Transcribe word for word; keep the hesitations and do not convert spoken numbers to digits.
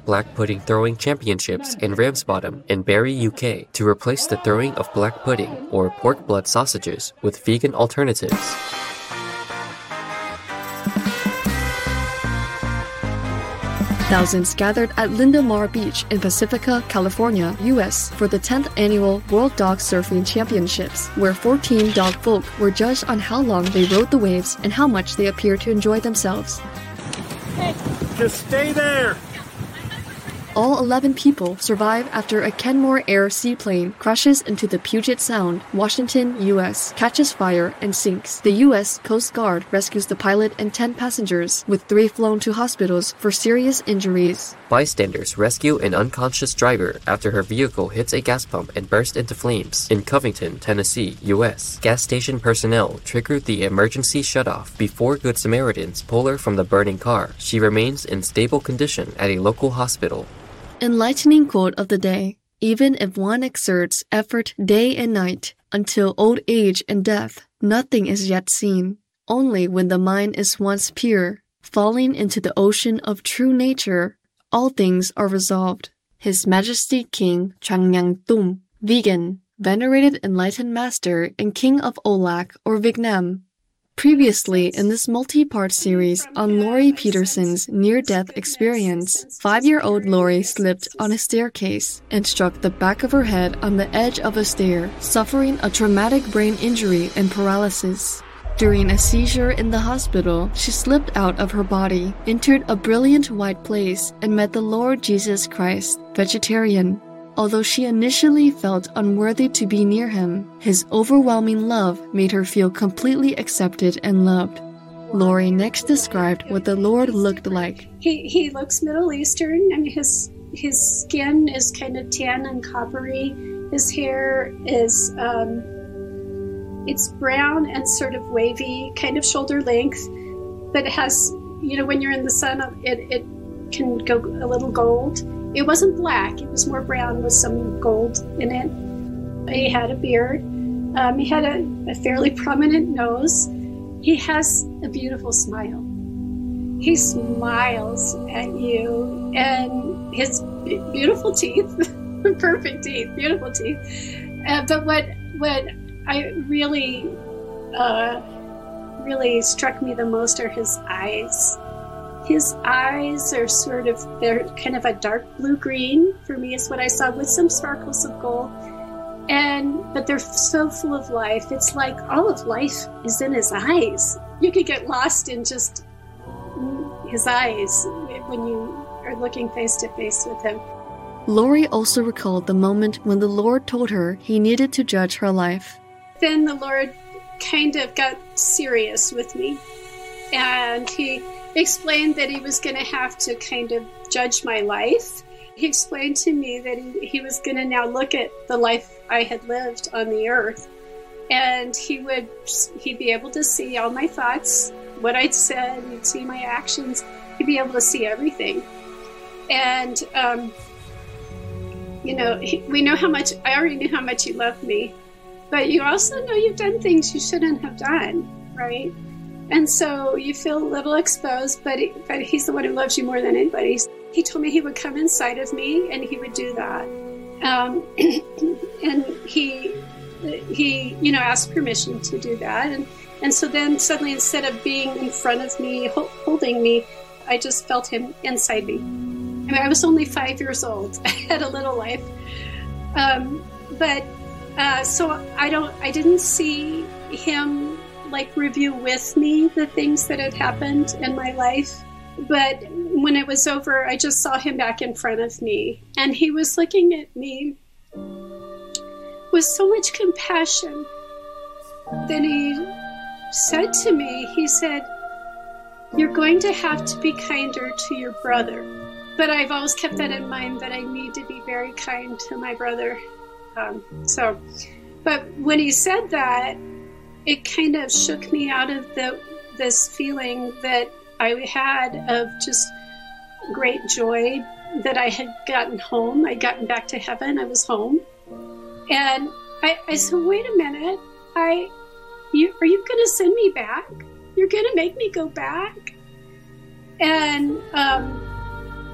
Black Pudding Throwing Championships in Ramsbottom in Barrie, U K, to replace the throwing of black pudding or pork blood sausages with vegan alternatives. Thousands gathered at Linda Mar Beach in Pacifica, California, U S for the tenth Annual World Dog Surfing Championships, where fourteen dog folk were judged on how long they rode the waves and how much they appeared to enjoy themselves. Hey. Just stay there! All eleven people survive after a Kenmore Air seaplane crashes into the Puget Sound, Washington, U S, catches fire, and sinks. The U S Coast Guard rescues the pilot and ten passengers, with three flown to hospitals for serious injuries. Bystanders rescue an unconscious driver after her vehicle hits a gas pump and burst into flames. In Covington, Tennessee, U S, gas station personnel triggered the emergency shutoff before Good Samaritans pull her from the burning car. She remains in stable condition at a local hospital. Enlightening quote of the day: even if one exerts effort day and night until old age and death, nothing is yet seen. Only when the mind is once pure, falling into the ocean of true nature, all things are resolved. His Majesty King Changnyantum, vegan, venerated enlightened master and king of Olak or Vietnam. Previously in this multi-part series on Laurie Peterson's near-death experience, five-year-old Laurie slipped on a staircase and struck the back of her head on the edge of a stair, suffering a traumatic brain injury and paralysis. During a seizure in the hospital, she slipped out of her body, entered a brilliant white place, and met the Lord Jesus Christ, vegetarian. Although she initially felt unworthy to be near him, his overwhelming love made her feel completely accepted and loved. Laurie next described what the Lord looked like. He he looks Middle Eastern. I mean, his his skin is kind of tan and coppery. His hair is um, it's brown and sort of wavy, kind of shoulder length, but it has, you know, when you're in the sun, it it can go a little gold. It wasn't black, it was more brown with some gold in it. He had a beard. Um, he had a, a fairly prominent nose. He has a beautiful smile. He smiles at you, and his b- beautiful teeth, perfect teeth, beautiful teeth. Uh, but what what I really, uh, really struck me the most are his eyes. His eyes are sort of, they're kind of a dark blue-green, for me is what I saw, with some sparkles of gold. And, but they're so full of life. It's like all of life is in his eyes. You could get lost in just his eyes when you are looking face to face with him. Laurie also recalled the moment when the Lord told her he needed to judge her life. Then the Lord kind of got serious with me. And he explained that he was going to have to kind of judge my life. He explained to me that he, he was going to now look at the life I had lived on the earth, and he would he'd be able to see all my thoughts, what I'd said, he'd see my actions, he'd be able to see everything. And um, you know, he, we know how much I already knew how much you loved me, but you also know you've done things you shouldn't have done, right? And so you feel a little exposed, but, he, but he's the one who loves you more than anybody. He told me he would come inside of me, and he would do that. Um, and he, he, you know, asked permission to do that. And, and so then suddenly, instead of being in front of me, ho- holding me, I just felt him inside me. I mean, I was only five years old. I had a little life. Um, but uh, so I don't, I didn't see him like review with me the things that had happened in my life. But when it was over, I just saw him back in front of me. And he was looking at me with so much compassion. Then he said to me, he said, "You're going to have to be kinder to your brother." But I've always kept that in mind, that I need to be very kind to my brother. Um, so, but when he said that, it kind of shook me out of the this feeling that I had of just great joy that I had gotten home. I'd gotten back to heaven. I was home. And I, I said, wait a minute. I, you, are you going to send me back? You're going to make me go back? And um,